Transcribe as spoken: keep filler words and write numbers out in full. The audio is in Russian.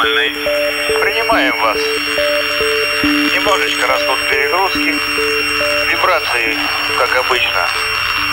Нормальный. Принимаем вас. Немножечко растут перегрузки. Вибрации, как обычно.